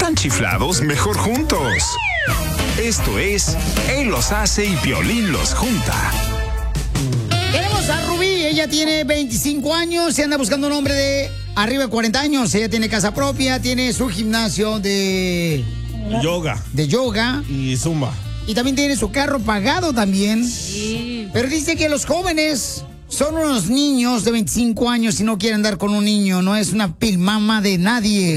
están chiflados, mejor juntos. Esto es Él los hace y Piolín los junta. Tenemos a Rubí, ella tiene 25 años y anda buscando un hombre de arriba de 40 años. Ella tiene casa propia, tiene su gimnasio de yoga. De yoga. Y zumba. Y también tiene su carro pagado también. Sí. Pero dice que los jóvenes son unos niños de 25 años y no quieren andar con un niño. No es una pilmama de nadie.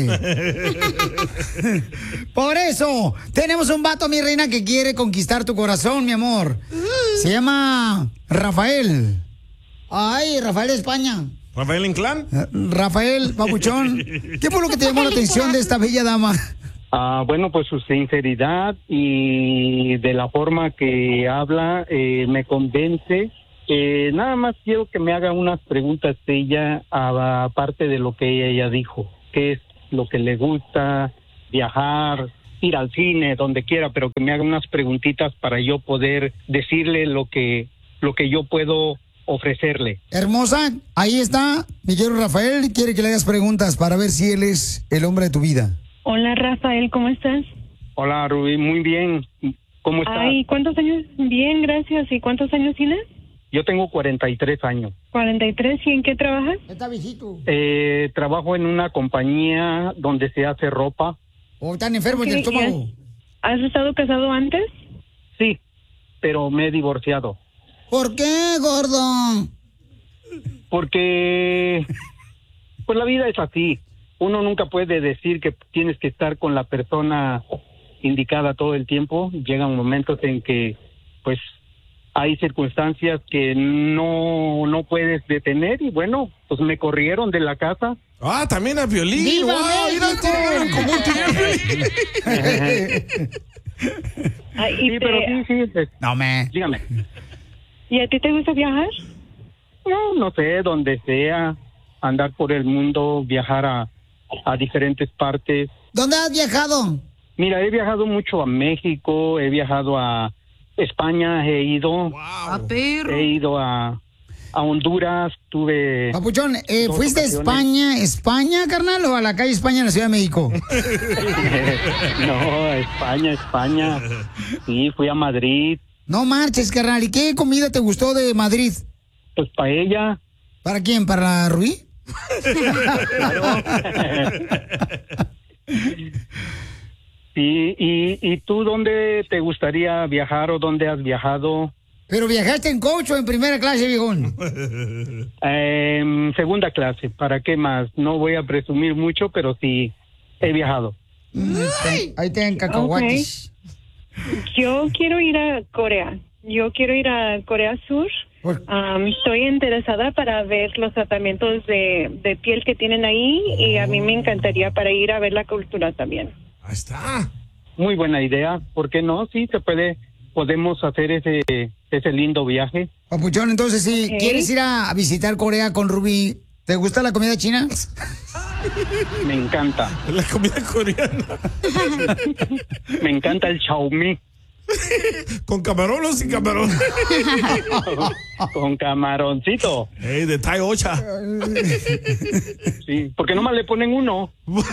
Por eso, tenemos un vato, mi reina, que quiere conquistar tu corazón, mi amor. Se llama Rafael. Ay, Rafael de España. ¿Rafael Inclán? Rafael, papuchón. ¿Qué fue lo que te llamó la atención de esta bella dama? Bueno, pues su sinceridad y de la forma que habla me convence. Nada más quiero que me haga unas preguntas de ella, aparte de lo que ella dijo. ¿Qué es lo que le gusta? Viajar, ir al cine, donde quiera, pero que me haga unas preguntitas para yo poder decirle lo que yo puedo ofrecerle. Hermosa, ahí está. Mi querido Rafael quiere que le hagas preguntas para ver si él es el hombre de tu vida. Hola, Rafael, ¿cómo estás? Hola, Rubí, muy bien. ¿Cómo estás? Ay, ¿cuántos años? Bien, gracias. ¿Y cuántos años tienes? Yo tengo 43 años. 43, ¿y en qué trabajas? Está viejito. Trabajo en una compañía donde se hace ropa. ¿O están enfermos del estómago? ¿Has estado casado antes? Sí, pero me he divorciado. ¿Por qué, gordo? Porque, pues la vida es así. Uno nunca puede decir que tienes que estar con la persona indicada todo el tiempo. Llegan momentos en que, pues, hay circunstancias que no puedes detener y bueno, pues me corrieron de la casa. Ah, también a Piolín. ¡Viva ¡Wow! México! Ay, Sí, pero sí. No, me. Dígame. ¿Y a ti te gusta viajar? No sé, donde sea, andar por el mundo, viajar a diferentes partes. ¿Dónde has viajado? Mira, he viajado mucho a México, he viajado a España, he ido. A perro. He ido a Honduras, tuve... Papuchón, ¿fuiste a ocasiones. España, carnal, o a la calle España en la Ciudad de México? No, España. Sí, fui a Madrid. No marches, carnal. ¿Y qué comida te gustó de Madrid? Pues paella. ¿Para quién? ¿Para Rubí? Sí, ¿y tú dónde te gustaría viajar o dónde has viajado? ¿Pero viajaste en coach o en primera clase, viejón? Segunda clase, ¿para qué más? No voy a presumir mucho, pero sí he viajado. Ahí te dan cacahuates. Yo quiero ir a Corea. Yo quiero ir a Corea Sur. Estoy interesada para ver los tratamientos de piel que tienen ahí y a mí me encantaría para ir a ver la cultura también. Ahí está. Muy buena idea, ¿por qué no? Sí, podemos hacer ese lindo viaje. Papuchón, entonces, si quieres ir a visitar Corea con Rubí, ¿te gusta la comida china? Me encanta. La comida coreana. Me encanta el Xiaomi. ¿Con camarón o sin camarón? Con camaroncito. De Thai Ocha. Sí, porque nomás le ponen uno.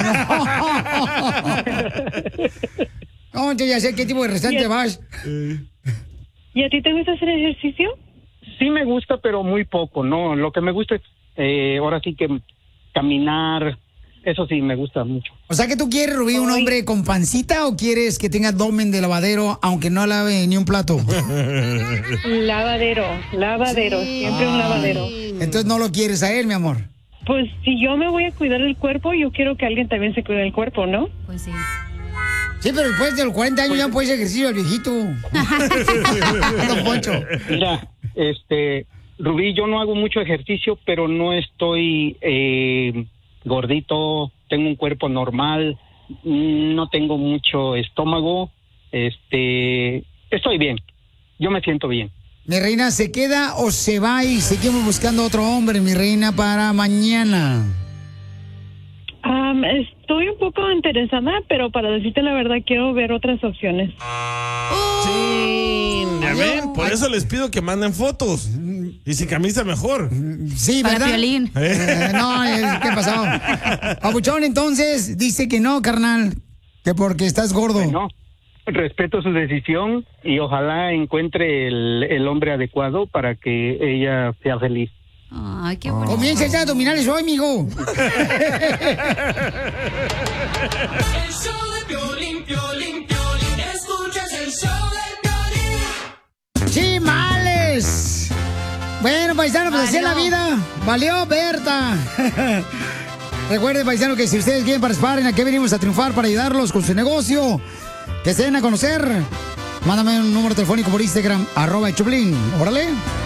No, yo ya sé qué tipo de restaurante vas. ¿Y a ti te gusta hacer ejercicio? Sí me gusta, pero muy poco, ¿no? Lo que me gusta es, ahora sí que caminar, eso sí me gusta mucho. O sea, que tú quieres, Rubí, un hombre con pancita o quieres que tenga abdomen de lavadero aunque no lave ni un plato? Lavadero, sí. Siempre un lavadero. Entonces no lo quieres a él, mi amor. Pues si yo me voy a cuidar el cuerpo, yo quiero que alguien también se cuide el cuerpo, ¿no? Pues sí. Sí, pero después de los 40 años ya no puede hacer ejercicio el viejito. Don Poncho. Mira, Rubí, yo no hago mucho ejercicio, pero no estoy gordito, tengo un cuerpo normal, no tengo mucho estómago, estoy bien, yo me siento bien. Mi reina, ¿se queda o se va y seguimos buscando otro hombre, mi reina, para mañana? Estoy un poco interesada, pero para decirte la verdad quiero ver otras opciones. Sí, ya ven, por eso les pido que manden fotos. Y sin camisa mejor. Sí, Para ¿verdad? Piolín. No, ¿qué pasó? Papuchón, entonces, dice que no, carnal. Que porque estás gordo. No, respeto su decisión y ojalá encuentre el hombre adecuado para que ella sea feliz. Ay, qué bonito. Comienza ya abdominales hoy, mijo. El show de Piolín, Piolín, Piolín. Escuchas el show de Piolín. ¡Chimales! Bueno, paisano, pues así es la vida. Valió, Berta. Recuerden, paisano, que si ustedes quieren participar en Aquí venimos a triunfar para ayudarlos con su negocio, que se den a conocer, mándame un número telefónico por Instagram, @el Choplin. Órale.